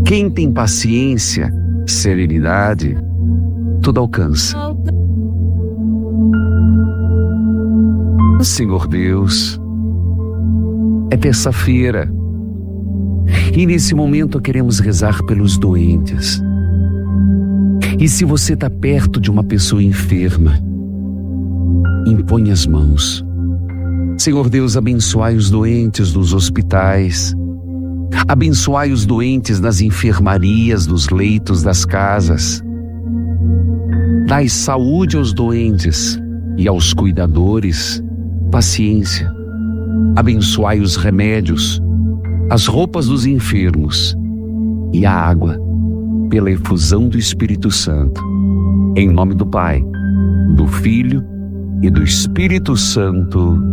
Quem tem paciência, serenidade, tudo alcança. Senhor Deus, é terça-feira e nesse momento queremos rezar pelos doentes. E se você está perto de uma pessoa enferma, impõe as mãos. Senhor Deus, abençoai os doentes dos hospitais, abençoai os doentes nas enfermarias, nos leitos das casas. Dai saúde aos doentes e aos cuidadores, paciência. Abençoai os remédios, as roupas dos enfermos e a água pela efusão do Espírito Santo. Em nome do Pai, do Filho e do Espírito Santo.